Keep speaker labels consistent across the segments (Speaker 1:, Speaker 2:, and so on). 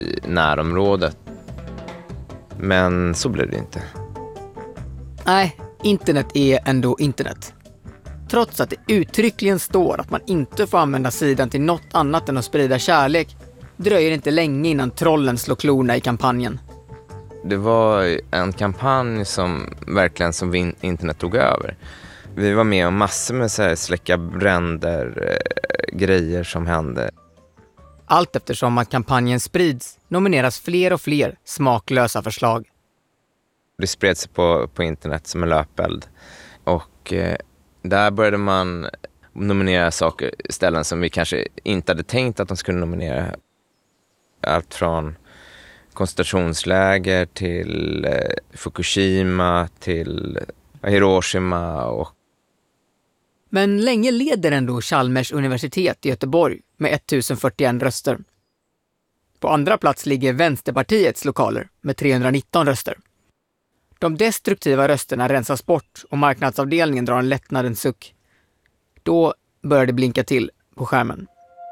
Speaker 1: i närområdet. Men så blev det inte.
Speaker 2: Nej, internet är ändå internet. Trots att det uttryckligen står att man inte får använda sidan till något annat än att sprida kärlek, dröjer det inte länge innan trollen slår klorna i kampanjen.
Speaker 1: Det var en kampanj som verkligen som internet tog över. Vi var med om massor med så här släcka bränder, grejer som hände.
Speaker 2: Allt eftersom att kampanjen sprids nomineras fler och fler smaklösa förslag.
Speaker 1: Det spred sig på internet som en löpeld. Och där började man nominera saker, ställen som vi kanske inte hade tänkt att de skulle nominera. Allt från koncentrationsläger till Fukushima till Hiroshima.
Speaker 2: Men länge leder ändå Chalmers universitet i Göteborg med 1041 röster. På andra plats ligger Vänsterpartiets lokaler med 319 röster. De destruktiva rösterna rensas bort och marknadsavdelningen drar en lättnadens suck. Då börjar det blinka till på skärmen.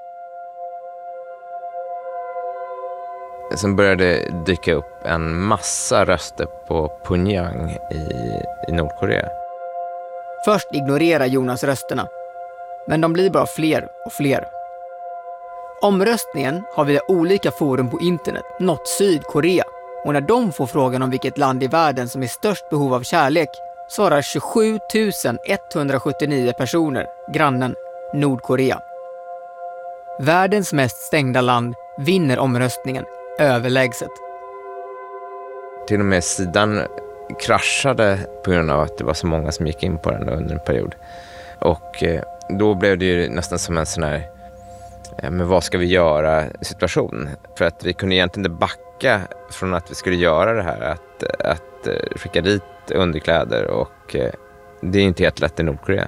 Speaker 1: Sen började det dyka upp en massa röster på Pyongyang i Nordkorea.
Speaker 2: Först ignorerar Jonas rösterna, men de blir bara fler och fler. Omröstningen har via olika forum på internet nått Sydkorea, och när de får frågan om vilket land i världen som är störst behov av kärlek svarar 27 179 personer grannen Nordkorea. Världens mest stängda land vinner omröstningen överlägset.
Speaker 1: Till och med sidan kraschade på grund av att det var så många som gick in på den under en period. Och då blev det ju nästan som en sån här men vad ska vi göra situation. För att vi kunde egentligen inte backa från att vi skulle göra det här. Att skicka dit underkläder, och det är inte helt lätt i Nordkorea.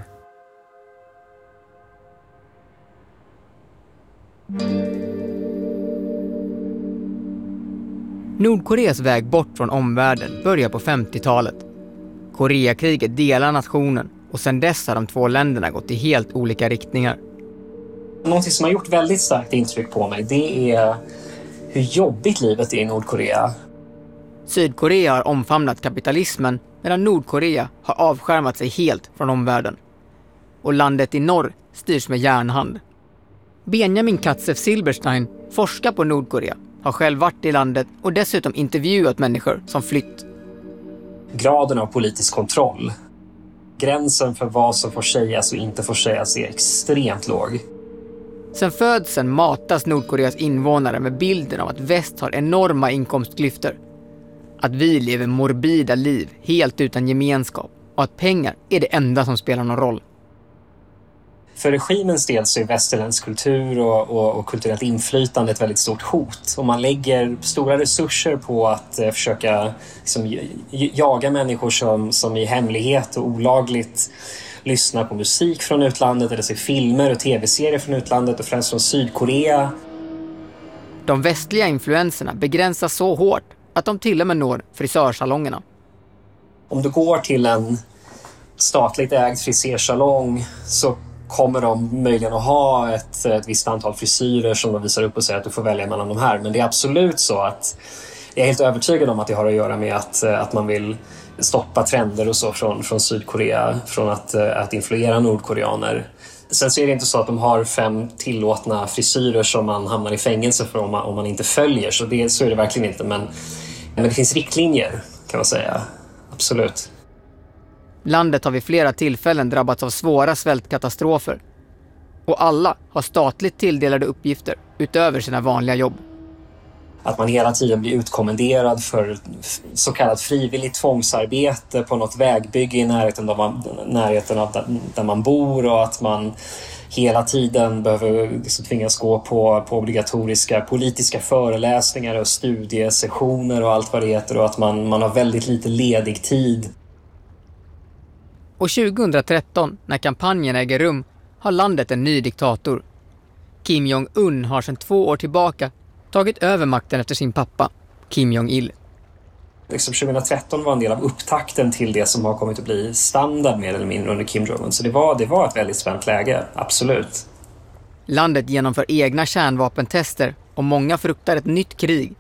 Speaker 2: Nordkoreas väg bort från omvärlden börjar på 50-talet. Koreakriget delar nationen, och sedan dess har de två länderna gått i helt olika riktningar.
Speaker 3: Någonting som har gjort väldigt starkt intryck på mig, det är hur jobbigt livet är i Nordkorea.
Speaker 2: Sydkorea har omfamnat kapitalismen, medan Nordkorea har avskärmat sig helt från omvärlden. Och landet i norr styrs med järnhand. Benjamin Katsev-Silberstein, forskar på Nordkorea, har själv varit i landet och dessutom intervjuat människor som flytt.
Speaker 3: Graden av politisk kontroll, gränsen för vad som får sägas och inte får sägas, är extremt låg.
Speaker 2: Sen födseln matas Nordkoreas invånare med bilden av att väst har enorma inkomstklyftor. Att vi lever morbida liv helt utan gemenskap, och att pengar är det enda som spelar någon roll.
Speaker 3: För regimens del så är västerländsk kultur och kulturellt inflytande ett väldigt stort hot. Och man lägger stora resurser på att försöka liksom, jaga människor som i hemlighet och olagligt lyssnar på musik från utlandet eller ser filmer och tv-serier från utlandet, och främst från Sydkorea.
Speaker 2: De västliga influenserna begränsas så hårt att de till och med når frisörsalongerna.
Speaker 3: Om du går till en statligt ägd frisersalong så kommer de möjligen att ha ett visst antal frisyrer som de visar upp och säger att du får välja mellan de här. Men det är absolut så att jag är helt övertygad om att det har att göra med att man vill stoppa trender och så från Sydkorea från att influera nordkoreaner. Sen så är det inte så att de har 5 tillåtna frisyrer som man hamnar i fängelse för om man inte följer. Så är det verkligen inte. Men det finns riktlinjer, kan man säga. Absolut.
Speaker 2: Landet har vid flera tillfällen drabbats av svåra svältkatastrofer. Och alla har statligt tilldelade uppgifter utöver sina vanliga jobb.
Speaker 3: Att man hela tiden blir utkommenderad för så kallat frivilligt tvångsarbete på något vägbygge i närheten av där man bor, och att man hela tiden behöver liksom tvingas gå på obligatoriska politiska föreläsningar och studiesessioner och allt vad det heter, och att man har väldigt lite ledig tid.
Speaker 2: Och 2013, när kampanjen äger rum, har landet en ny diktator. Kim Jong-un har sedan 2 år tillbaka tagit över makten efter sin pappa, Kim Jong-il.
Speaker 3: 2013 var en del av upptakten till det som har kommit att bli standard mer eller mindre under Kim Jong-un. Så det var ett väldigt spänt läge, absolut.
Speaker 2: Landet genomför egna kärnvapentester och många fruktar ett nytt krig